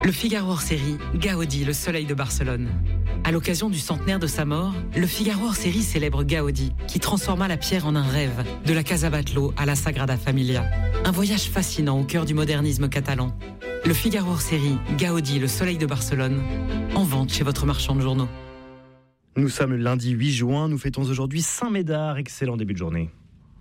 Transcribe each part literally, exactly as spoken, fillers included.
Le Figaro hors série, Gaudi, le soleil de Barcelone. À l'occasion du centenaire de sa mort, le Figaro hors série célèbre Gaudi, qui transforma la pierre en un rêve, de la Casa Batlló à la Sagrada Familia. Un voyage fascinant au cœur du modernisme catalan. Le Figaro hors série, Gaudi, le soleil de Barcelone, en vente chez votre marchand de journaux. Nous sommes le lundi huit juin, nous fêtons aujourd'hui Saint-Médard. Excellent début de journée.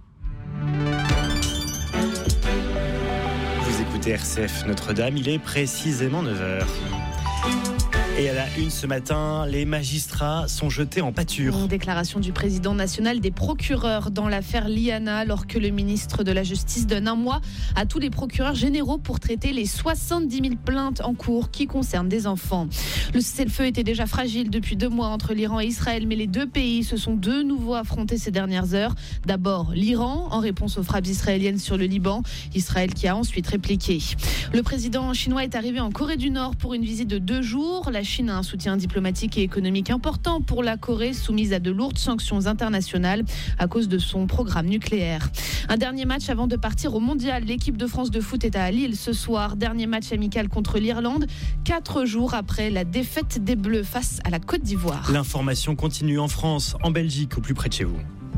Vous écoutez R C F Notre-Dame, il est précisément neuf heures. Et à la une ce matin, les magistrats sont jetés en pâture. Une déclaration du président national des procureurs dans l'affaire Liana, alors que le ministre de la Justice donne un mois à tous les procureurs généraux pour traiter les soixante-dix mille plaintes en cours qui concernent des enfants. Le cessez-le-feu était déjà fragile depuis deux mois entre l'Iran et Israël, mais les deux pays se sont de nouveau affrontés ces dernières heures. D'abord l'Iran, en réponse aux frappes israéliennes sur le Liban. Israël qui a ensuite répliqué. Le président chinois est arrivé en Corée du Nord pour une visite de deux jours. La Chine a un soutien diplomatique et économique important pour la Corée, soumise à de lourdes sanctions internationales à cause de son programme nucléaire. Un dernier match avant de partir au mondial. L'équipe de France de foot est à Lille ce soir. Dernier match amical contre l'Irlande, quatre jours après la défaite des Bleus face à la Côte d'Ivoire. L'information continue en France, en Belgique, au plus près de chez vous.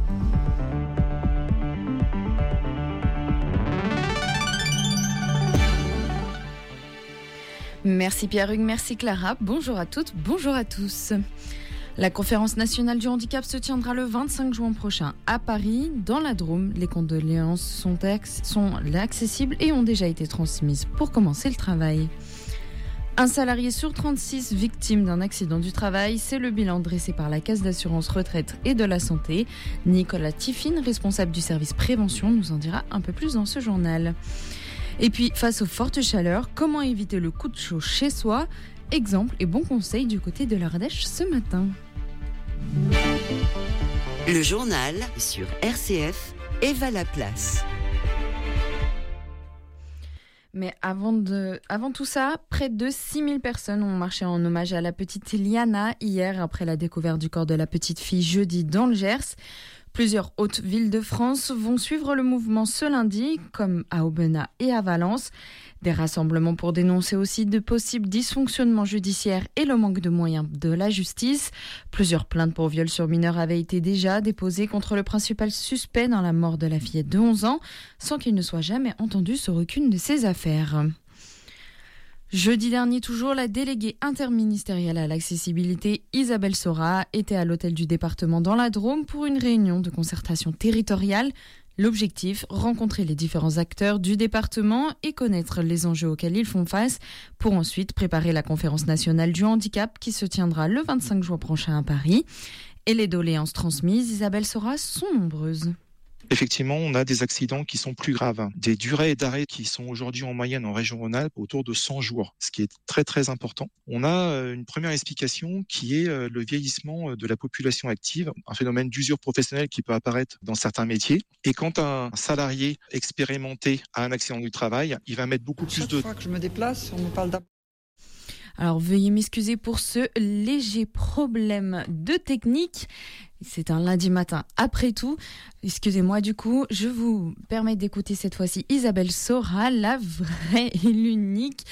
Merci Pierre-Hugues, merci Clara. Bonjour à toutes, bonjour à tous. La conférence nationale du handicap se tiendra le vingt-cinq juin prochain à Paris, dans la Drôme. Les condoléances sont, ex- sont accessibles et ont déjà été transmises pour commencer le travail. Un salarié sur trente-six victime d'un accident du travail, c'est le bilan dressé par la Caisse d'assurance retraite et de la santé. Nicolas Tiffin, responsable du service prévention, nous en dira un peu plus dans ce journal. Et puis, face aux fortes chaleurs, comment éviter le coup de chaud chez soi ? Exemple et bons conseils du côté de l'Ardèche ce matin. Le journal sur R C F, Eva Laplace. Mais avant, de, avant tout ça, près de six mille personnes ont marché en hommage à la petite Liana hier après la découverte du corps de la petite fille jeudi dans le Gers. Plusieurs hautes villes de France vont suivre le mouvement ce lundi, comme à Aubenas et à Valence. Des rassemblements pour dénoncer aussi de possibles dysfonctionnements judiciaires et le manque de moyens de la justice. Plusieurs plaintes pour viol sur mineurs avaient été déjà déposées contre le principal suspect dans la mort de la fillette de onze ans, sans qu'il ne soit jamais entendu sur aucune de ces affaires. Jeudi dernier toujours, la déléguée interministérielle à l'accessibilité Isabelle Sora était à l'hôtel du département dans la Drôme pour une réunion de concertation territoriale. L'objectif, rencontrer les différents acteurs du département et connaître les enjeux auxquels ils font face pour ensuite préparer la conférence nationale du handicap qui se tiendra le vingt-cinq juin prochain à Paris. Et les doléances transmises, Isabelle Sora, sont nombreuses. Effectivement, on a des accidents qui sont plus graves, des durées d'arrêt qui sont aujourd'hui en moyenne en région Rhône-Alpes autour de cent jours, ce qui est très très important. On a une première explication qui est le vieillissement de la population active, un phénomène d'usure professionnelle qui peut apparaître dans certains métiers. Et quand un salarié expérimenté a un accident du travail, il va mettre beaucoup plus Chaque de... fois que je me déplace, on me parle d'ab... Alors veuillez m'excuser pour ce léger problème de technique. C'est un lundi matin après tout. Excusez-moi du coup, je vous permets d'écouter cette fois-ci Isabelle Sora, la vraie et l'unique.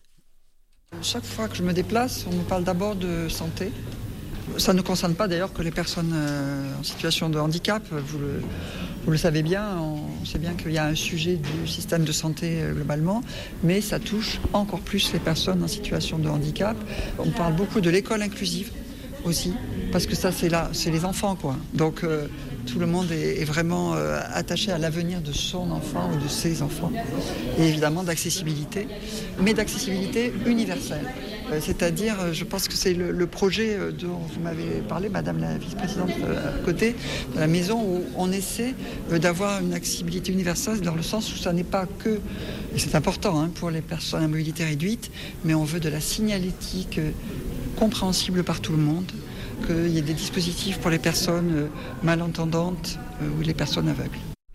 Chaque fois que je me déplace, on me parle d'abord de santé. Ça ne concerne pas d'ailleurs que les personnes en situation de handicap. Vous le, vous le savez bien, on sait bien qu'il y a un sujet du système de santé globalement, mais ça touche encore plus les personnes en situation de handicap. On parle beaucoup de l'école inclusive aussi, parce que ça c'est là, c'est les enfants quoi. Donc euh, tout le monde est, est vraiment euh, attaché à l'avenir de son enfant ou de ses enfants, et évidemment d'accessibilité, mais d'accessibilité universelle. Euh, c'est-à-dire, je pense que c'est le, le projet dont vous m'avez parlé, Madame la vice-présidente euh, à côté de la maison, où on essaie euh, d'avoir une accessibilité universelle dans le sens où ça n'est pas que, et c'est important hein, pour les personnes à mobilité réduite, mais on veut de la signalétique euh, compréhensible par tout le monde, qu'il y ait des dispositifs pour les personnes malentendantes ou les personnes aveugles.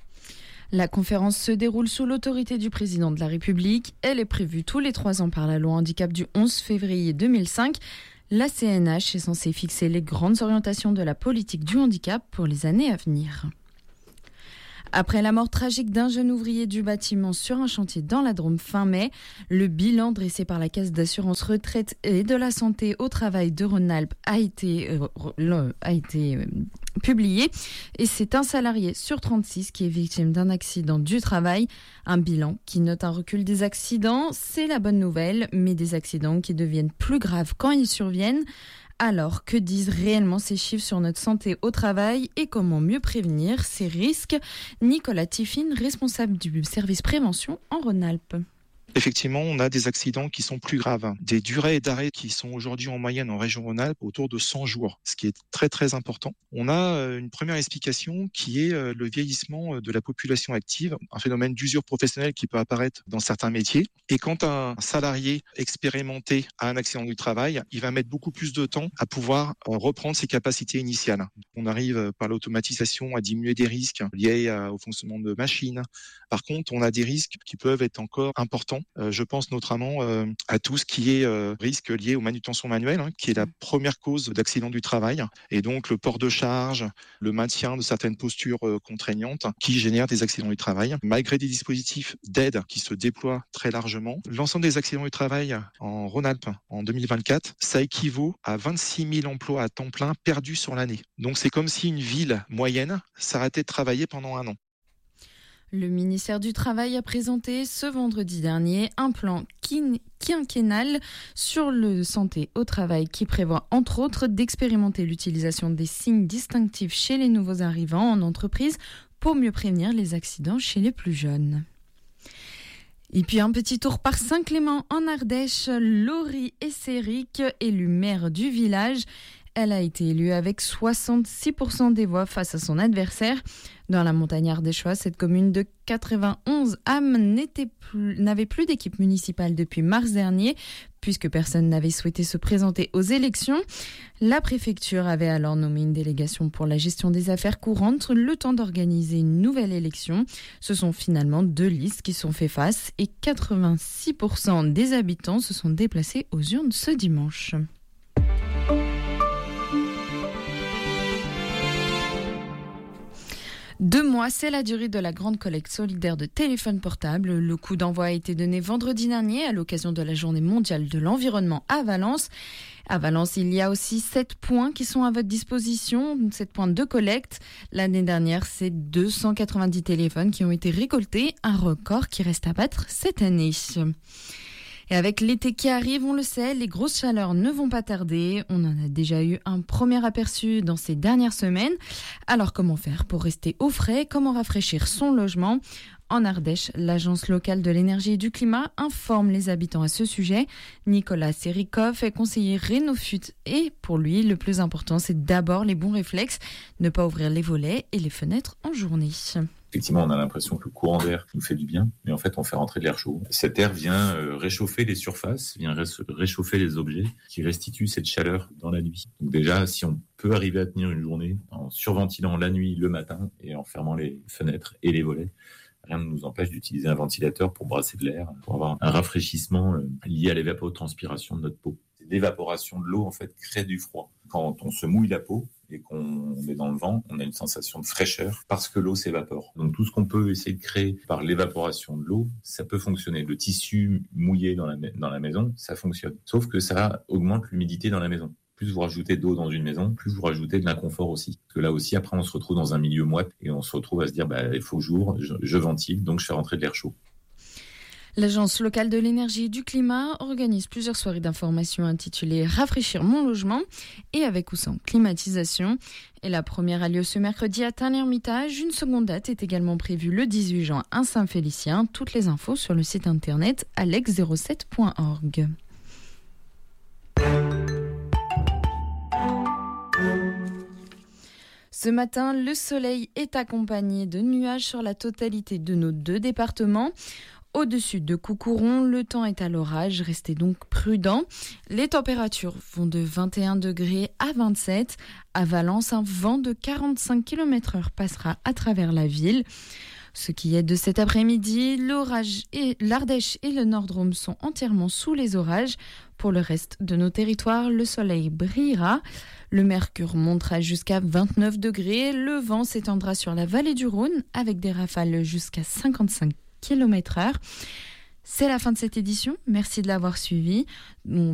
La conférence se déroule sous l'autorité du président de la République. Elle est prévue tous les trois ans par la loi handicap du onze février deux mille cinq. La C N H est censée fixer les grandes orientations de la politique du handicap pour les années à venir. Après la mort tragique d'un jeune ouvrier du bâtiment sur un chantier dans la Drôme fin mai, le bilan dressé par la Caisse d'assurance retraite et de la santé au travail de Rhône-Alpes a été, euh, a été euh, publié. Et c'est un salarié sur trente-six qui est victime d'un accident du travail. Un bilan qui note un recul des accidents, c'est la bonne nouvelle, mais des accidents qui deviennent plus graves quand ils surviennent. Alors, que disent réellement ces chiffres sur notre santé au travail et comment mieux prévenir ces risques ? Nicolas Tiffin, responsable du service prévention en Rhône-Alpes. Effectivement, on a des accidents qui sont plus graves, des durées d'arrêt qui sont aujourd'hui en moyenne en région Rhône-Alpes autour de cent jours, ce qui est très très important. On a une première explication qui est le vieillissement de la population active, un phénomène d'usure professionnelle qui peut apparaître dans certains métiers. Et quand un salarié expérimenté a un accident du travail, il va mettre beaucoup plus de temps à pouvoir reprendre ses capacités initiales. On arrive par l'automatisation à diminuer des risques liés au fonctionnement de machines. Par contre, on a des risques qui peuvent être encore importants. Euh, je pense notamment euh, à tout ce qui est euh, risque lié aux manutentions manuelles, hein, qui est la première cause d'accident du travail, et donc le port de charge, le maintien de certaines postures euh, contraignantes qui génèrent des accidents du travail. Malgré des dispositifs d'aide qui se déploient très largement, l'ensemble des accidents du travail en Rhône-Alpes en deux mille vingt-quatre, ça équivaut à vingt-six mille emplois à temps plein perdus sur l'année. Donc c'est comme si une ville moyenne s'arrêtait de travailler pendant un an. Le ministère du Travail a présenté ce vendredi dernier un plan quinquennal sur le santé au travail qui prévoit entre autres d'expérimenter l'utilisation des signes distinctifs chez les nouveaux arrivants en entreprise pour mieux prévenir les accidents chez les plus jeunes. Et puis un petit tour par Saint-Clément en Ardèche, Laurie Esséric, élue maire du village. Elle a été élue avec soixante-six pour cent des voix face à son adversaire. Dans la montagne ardéchoise, cette commune de quatre-vingt-onze âmes n'était plus, n'avait plus d'équipe municipale depuis mars dernier, puisque personne n'avait souhaité se présenter aux élections. La préfecture avait alors nommé une délégation pour la gestion des affaires courantes, le temps d'organiser une nouvelle élection. Ce sont finalement deux listes qui sont fait face et quatre-vingt-six pour cent des habitants se sont déplacés aux urnes ce dimanche. Deux mois, c'est la durée de la grande collecte solidaire de téléphones portables. Le coup d'envoi a été donné vendredi dernier à l'occasion de la journée mondiale de l'environnement à Valence. À Valence, il y a aussi sept points qui sont à votre disposition, sept points de collecte. L'année dernière, c'est deux cent quatre-vingt-dix téléphones qui ont été récoltés, un record qui reste à battre cette année. Et avec l'été qui arrive, on le sait, les grosses chaleurs ne vont pas tarder. On en a déjà eu un premier aperçu dans ces dernières semaines. Alors comment faire pour rester au frais ? Comment rafraîchir son logement ? En Ardèche, l'Agence locale de l'énergie et du climat informe les habitants à ce sujet. Nicolas Serikov est conseiller Rénofut et pour lui, le plus important, c'est d'abord les bons réflexes, ne pas ouvrir les volets et les fenêtres en journée. Effectivement, on a l'impression que le courant d'air nous fait du bien, mais en fait, on fait rentrer de l'air chaud. Cet air vient euh, réchauffer les surfaces, vient ré- réchauffer les objets, qui restituent cette chaleur dans la nuit. Donc déjà, si on peut arriver à tenir une journée en surventilant la nuit, le matin, et en fermant les fenêtres et les volets, rien ne nous empêche d'utiliser un ventilateur pour brasser de l'air, pour avoir un rafraîchissement euh, lié à l'évapotranspiration de notre peau. L'évaporation de l'eau, en fait, crée du froid. Quand on se mouille la peau et qu'on est dans le vent, on a une sensation de fraîcheur parce que l'eau s'évapore. Donc tout ce qu'on peut essayer de créer par l'évaporation de l'eau, ça peut fonctionner. Le tissu mouillé dans la, dans la maison, ça fonctionne. Sauf que ça augmente l'humidité dans la maison. Plus vous rajoutez d'eau dans une maison, plus vous rajoutez de l'inconfort aussi. Parce que là aussi, après, on se retrouve dans un milieu moite et on se retrouve à se dire, bah, il faut que j'ouvre, je, je ventile, donc je fais rentrer de l'air chaud. L'Agence locale de l'énergie et du climat organise plusieurs soirées d'information intitulées « Rafraîchir mon logement » et avec ou sans climatisation. Et la première a lieu ce mercredi à Tain-l'Hermitage. Une seconde date est également prévue le dix-huit juin à Saint-Félicien. Toutes les infos sur le site internet alex zéro sept point org. Ce matin, le soleil est accompagné de nuages sur la totalité de nos deux départements. Au-dessus de Coucouron, le temps est à l'orage, restez donc prudents. Les températures vont de vingt et un degrés à vingt-sept. À Valence, un vent de quarante-cinq kilomètres heure passera à travers la ville. Ce qui est de cet après-midi, l'orage et l'Ardèche et le Nord-Drôme sont entièrement sous les orages. Pour le reste de nos territoires, le soleil brillera. Le mercure montera jusqu'à vingt-neuf degrés. Le vent s'étendra sur la vallée du Rhône avec des rafales jusqu'à cinquante-cinq kilomètres heure. C'est la fin de cette édition. Merci de l'avoir suivi.